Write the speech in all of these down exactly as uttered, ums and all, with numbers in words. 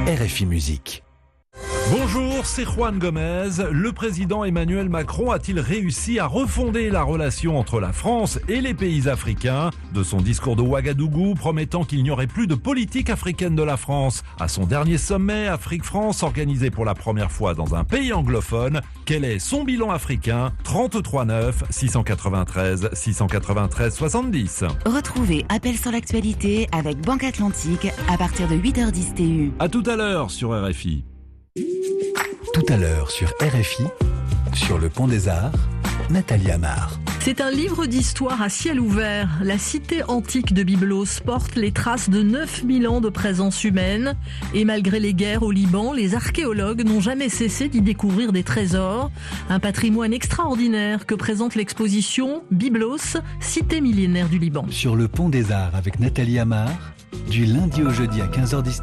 R F I Musique. Bonjour, c'est Juan Gomez. Le président Emmanuel Macron a-t-il réussi à refonder la relation entre la France et les pays africains? De son discours de Ouagadougou promettant qu'il n'y aurait plus de politique africaine de la France à son dernier sommet Afrique-France organisé pour la première fois dans un pays anglophone, quel est son bilan africain? trente-trois neuf six cent quatre-vingt-treize six cent quatre-vingt-treize soixante-dix. Retrouvez Appel sur l'actualité avec Banque Atlantique à partir de huit heures dix T U. À tout à l'heure sur R F I. Tout à l'heure sur R F I, sur le Pont des Arts, Nathalie Amar. C'est un livre d'histoire à ciel ouvert. La cité antique de Byblos porte les traces de neuf mille ans de présence humaine. Et malgré les guerres au Liban, les archéologues n'ont jamais cessé d'y découvrir des trésors. Un patrimoine extraordinaire que présente l'exposition Byblos, cité millénaire du Liban. Sur le Pont des Arts avec Nathalie Amar, du lundi au jeudi à quinze heures dix.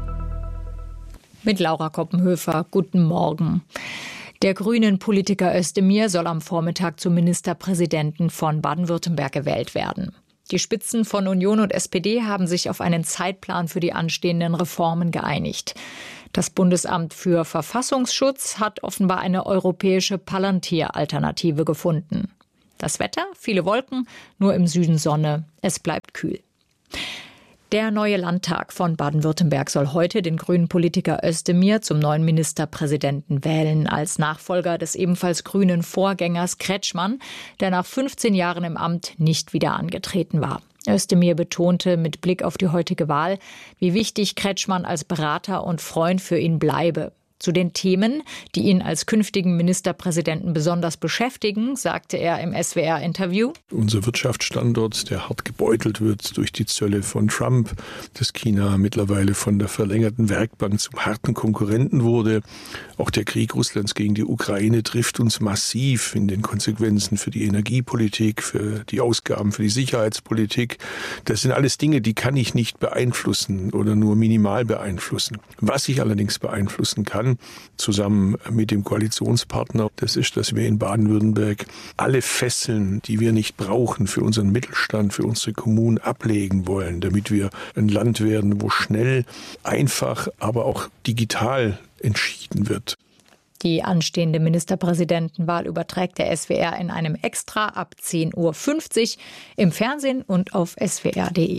Mit Laura Koppenhöfer, guten Morgen. Der Grünen-Politiker Özdemir soll am Vormittag zum Ministerpräsidenten von Baden-Württemberg gewählt werden. Die Spitzen von Union und S P D haben sich auf einen Zeitplan für die anstehenden Reformen geeinigt. Das Bundesamt für Verfassungsschutz hat offenbar eine europäische Palantir-Alternative gefunden. Das Wetter? Viele Wolken, nur im Süden Sonne. Es bleibt kühl. Der neue Landtag von Baden-Württemberg soll heute den grünen Politiker Özdemir zum neuen Ministerpräsidenten wählen, als Nachfolger des ebenfalls grünen Vorgängers Kretschmann, der nach fünfzehn Jahren im Amt nicht wieder angetreten war. Özdemir betonte mit Blick auf die heutige Wahl, wie wichtig Kretschmann als Berater und Freund für ihn bleibe. Zu den Themen, die ihn als künftigen Ministerpräsidenten besonders beschäftigen, sagte er im S W R-Interview. Unser Wirtschaftsstandort, der hart gebeutelt wird durch die Zölle von Trump, dass China mittlerweile von der verlängerten Werkbank zum harten Konkurrenten wurde. Auch der Krieg Russlands gegen die Ukraine trifft uns massiv in den Konsequenzen für die Energiepolitik, für die Ausgaben für die Sicherheitspolitik. Das sind alles Dinge, die kann ich nicht beeinflussen oder nur minimal beeinflussen. Was ich allerdings beeinflussen kann, zusammen mit dem Koalitionspartner, das ist, dass wir in Baden-Württemberg alle Fesseln, die wir nicht brauchen für unseren Mittelstand, für unsere Kommunen ablegen wollen, damit wir ein Land werden, wo schnell, einfach, aber auch digital entschieden wird. Die anstehende Ministerpräsidentenwahl überträgt der S W R in einem Extra ab zehn Uhr fünfzig im Fernsehen und auf s w r punkt d e.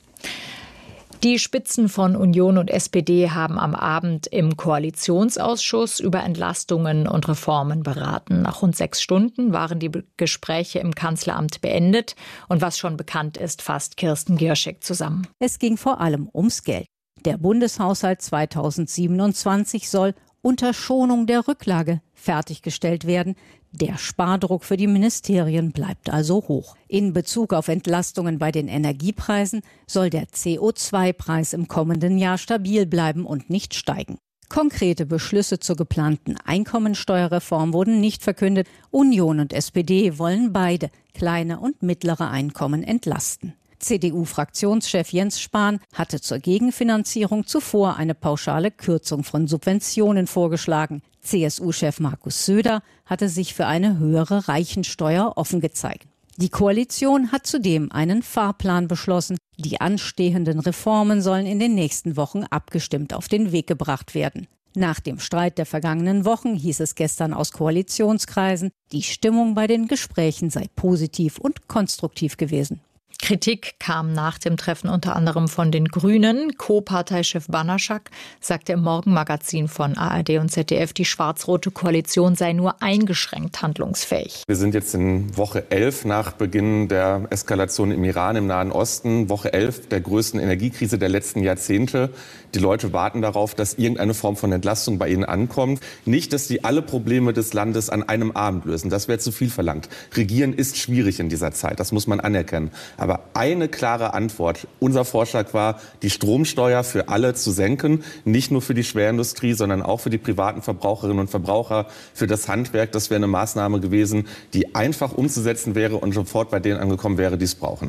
Die Spitzen von Union und S P D haben am Abend im Koalitionsausschuss über Entlastungen und Reformen beraten. Nach rund sechs Stunden waren die Gespräche im Kanzleramt beendet. Und was schon bekannt ist, fasst Kirsten Gierschek zusammen. Es ging vor allem ums Geld. Der Bundeshaushalt zweitausendsiebenundzwanzig soll unter Schonung der Rücklage fertiggestellt werden. Der Spardruck für die Ministerien bleibt also hoch. In Bezug auf Entlastungen bei den Energiepreisen soll der C O zwei Preis im kommenden Jahr stabil bleiben und nicht steigen. Konkrete Beschlüsse zur geplanten Einkommensteuerreform wurden nicht verkündet. Union und S P D wollen beide kleine und mittlere Einkommen entlasten. C D U-Fraktionschef Jens Spahn hatte zur Gegenfinanzierung zuvor eine pauschale Kürzung von Subventionen vorgeschlagen. C S U-Chef Markus Söder hatte sich für eine höhere Reichensteuer offen gezeigt. Die Koalition hat zudem einen Fahrplan beschlossen. Die anstehenden Reformen sollen in den nächsten Wochen abgestimmt auf den Weg gebracht werden. Nach dem Streit der vergangenen Wochen hieß es gestern aus Koalitionskreisen, die Stimmung bei den Gesprächen sei positiv und konstruktiv gewesen. Kritik kam nach dem Treffen unter anderem von den Grünen. Co-Parteichef Banaschak sagte im Morgenmagazin von A R D und Z D F, die schwarz-rote Koalition sei nur eingeschränkt handlungsfähig. Wir sind jetzt in Woche elf nach Beginn der Eskalation im Iran, im Nahen Osten. Woche elf der größten Energiekrise der letzten Jahrzehnte. Die Leute warten darauf, dass irgendeine Form von Entlastung bei ihnen ankommt. Nicht, dass sie alle Probleme des Landes an einem Abend lösen. Das wäre zu viel verlangt. Regieren ist schwierig in dieser Zeit. Das muss man anerkennen. Aber eine klare Antwort. Unser Vorschlag war, die Stromsteuer für alle zu senken. Nicht nur für die Schwerindustrie, sondern auch für die privaten Verbraucherinnen und Verbraucher, für das Handwerk. Das wäre eine Maßnahme gewesen, die einfach umzusetzen wäre und sofort bei denen angekommen wäre, die es brauchen.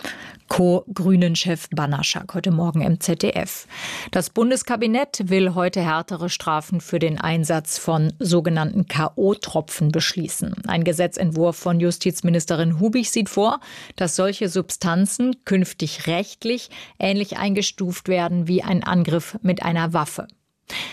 Co-Grünen-Chef Banaschak heute Morgen im Z D F. Das Bundeskabinett will heute härtere Strafen für den Einsatz von sogenannten K O-Tropfen beschließen. Ein Gesetzentwurf von Justizministerin Hubig sieht vor, dass solche Substanzen künftig rechtlich ähnlich eingestuft werden wie ein Angriff mit einer Waffe.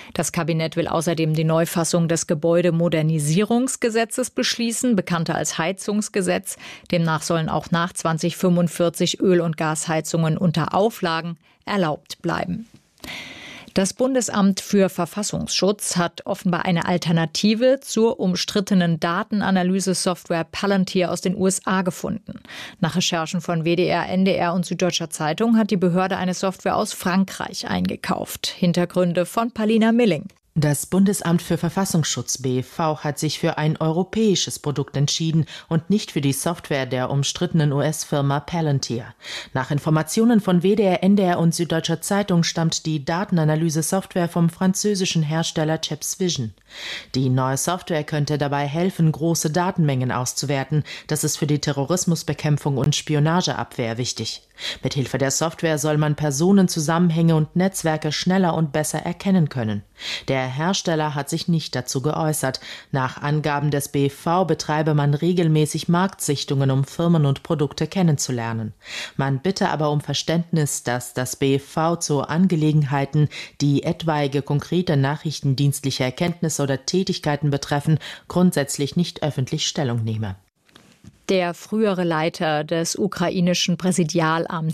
Das Kabinett will außerdem die Neufassung des Gebäudemodernisierungsgesetzes beschließen, bekannter als Heizungsgesetz. Demnach sollen auch nach zweitausendfünfundvierzig Öl- und Gasheizungen unter Auflagen erlaubt bleiben. Das Bundesamt für Verfassungsschutz hat offenbar eine Alternative zur umstrittenen Datenanalyse-Software Palantir aus den U S A gefunden. Nach Recherchen von W D R, N D R und Süddeutscher Zeitung hat die Behörde eine Software aus Frankreich eingekauft. Hintergründe von Palina Milling. Das Bundesamt für Verfassungsschutz B F V hat sich für ein europäisches Produkt entschieden und nicht für die Software der umstrittenen U S-Firma Palantir. Nach Informationen von W D R, N D R und Süddeutscher Zeitung stammt die Datenanalyse-Software vom französischen Hersteller ChapsVision. Die neue Software könnte dabei helfen, große Datenmengen auszuwerten. Das ist für die Terrorismusbekämpfung und Spionageabwehr wichtig. Mithilfe der Software soll man Personenzusammenhänge und Netzwerke schneller und besser erkennen können. Der Hersteller hat sich nicht dazu geäußert. Nach Angaben des B F V betreibe man regelmäßig Marktsichtungen, um Firmen und Produkte kennenzulernen. Man bitte aber um Verständnis, dass das B F V zu Angelegenheiten, die etwaige konkrete nachrichtendienstliche Erkenntnisse oder Tätigkeiten betreffen, grundsätzlich nicht öffentlich Stellung nehme. Der frühere Leiter des ukrainischen Präsidialamts